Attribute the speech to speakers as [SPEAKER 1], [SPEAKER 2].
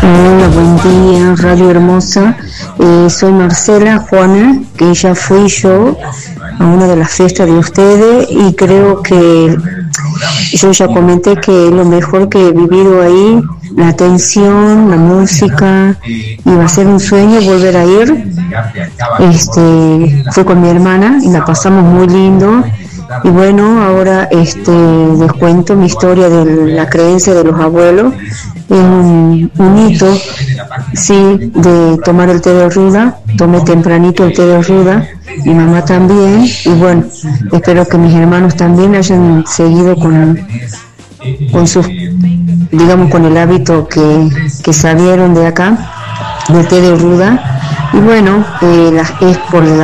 [SPEAKER 1] Hola, buen día, Radio Hermosa. Soy Marcela Juana, que ya fui yo a una de las fiestas de ustedes y creo que yo ya comenté que lo mejor que he vivido ahí, la atención, la música, y va a ser un sueño volver a ir. Fui con mi hermana y la pasamos muy lindo. Y bueno, ahora les cuento mi historia de la creencia de los abuelos. Es un hito, sí, de tomar el té de ruda. Tomé tempranito el té de ruda, mi mamá también, y bueno, espero que mis hermanos también hayan seguido con sus, digamos, con el hábito que salieron de acá, del té de ruda. Y bueno, es por la